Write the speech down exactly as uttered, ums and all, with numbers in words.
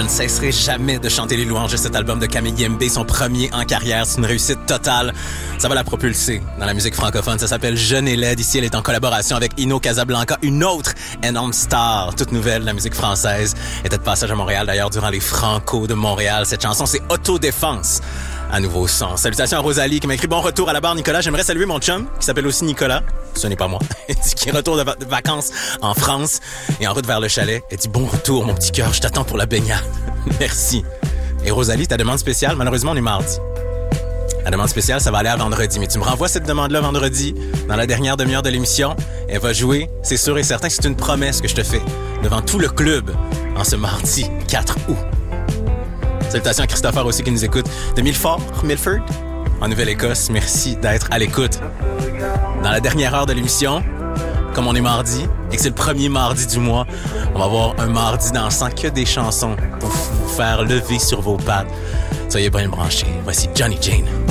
ne cesserai jamais de chanter les louanges de cet album de Camille Yembe, son premier en carrière. C'est une réussite totale. Ça va la propulser dans la musique francophone. Ça s'appelle Jeune et laide. Ici, elle est en collaboration avec Ino Casablanca, une autre énorme star, toute nouvelle de la musique française. Elle était de passage à Montréal, d'ailleurs, durant les Franco de Montréal. Cette chanson, c'est Autodéfense. À nouveau son. Salutations à Rosalie qui m'a écrit « Bon retour à la barre, Nicolas. J'aimerais saluer mon chum qui s'appelle aussi Nicolas. » Ce n'est pas moi. Elle dit qu'il retourne de, va- de vacances en France et en route vers le chalet. Elle dit « Bon retour, mon petit cœur. Je t'attends pour la baignade. » Merci. Et Rosalie, ta demande spéciale, malheureusement, on est mardi. La demande spéciale, ça va aller à vendredi. Mais tu me renvoies cette demande-là vendredi, dans la dernière demi-heure de l'émission. Elle va jouer, c'est sûr et certain. C'est une promesse que je te fais devant tout le club en ce mardi quatre août. Salutations à Christopher aussi qui nous écoute de Milford, Milford, en Nouvelle-Écosse. Merci d'être à l'écoute. Dans la dernière heure de l'émission, comme on est mardi et que c'est le premier mardi du mois, on va avoir un mardi dansant que des chansons pour vous faire lever sur vos pattes. Soyez bien branchés. Voici Johnny Jane.